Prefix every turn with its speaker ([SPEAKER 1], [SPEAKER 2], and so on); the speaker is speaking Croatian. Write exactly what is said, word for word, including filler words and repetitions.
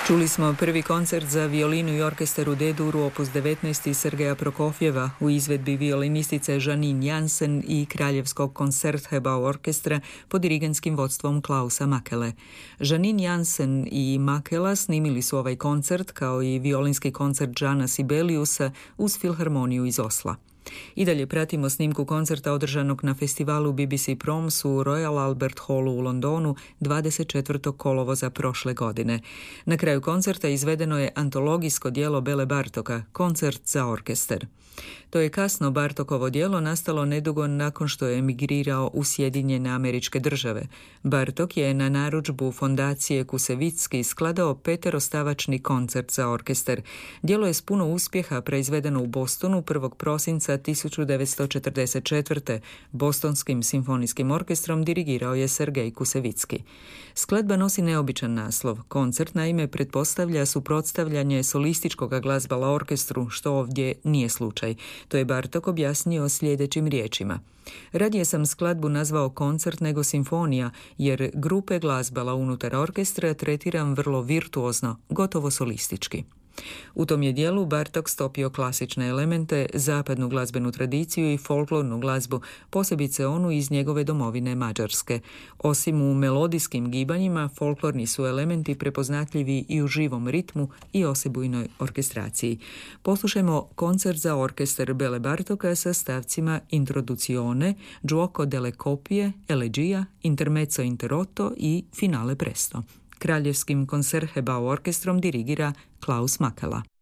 [SPEAKER 1] Čuli smo prvi koncert za violinu i orkestar u D-duru opus devetnaest iz Sergeja Prokofjeva u izvedbi violinistice Janine Jansen i Kraljevskog Koncerthebau orkestra pod dirigentskim vodstvom Klausa Makele. Janine Jansen i Makela snimili su ovaj koncert kao i violinski koncert Jana Sibeliusa uz Filharmoniju iz Osla. I dalje pratimo snimku koncerta održanog na festivalu B B C Proms u Royal Albert Hallu u Londonu dvadeset četvrtog kolovoza prošle godine. Na kraju koncerta izvedeno je antologijsko djelo Bele Bartoka, koncert za orkestar. To je kasno Bartokovo djelo nastalo nedugo nakon što je emigrirao u Sjedinjene Američke Države. Bartok je na narudžbu fondacije Kusevicki skladao peterostavačni koncert za orkestar. Djelo je s puno uspjeha proizvedeno u Bostonu prvog prosinca tisuću devetsto četrdeset četvrte. Bostonskim simfonijskim orkestrom dirigirao je Sergej Kusevicki. Skladba nosi neobičan naslov. Koncert naime pretpostavlja suprotstavljanje solističkog glazbala orkestru, što ovdje nije slučaj. To je Bartok objasnio sljedećim riječima. Radije sam skladbu nazvao koncert nego simfonija, jer grupe glazbala unutar orkestra tretiram vrlo virtuozno, gotovo solistički. U tom je dijelu Bartok stopio klasične elemente, zapadnu glazbenu tradiciju i folklornu glazbu, posebice onu iz njegove domovine Mađarske. Osim u melodijskim gibanjima, folklorni su elementi prepoznatljivi i u živom ritmu i osebujnoj orkestraciji. Poslušajmo koncert za orkestar Bele Bartoka sa stavcima Introduzione, Giuoco delle Coppie, Elegija, Intermezzo Interrotto i Finale Presto. Kraljevskim Koncerthebau orkestrom dirigira Klaus Makela.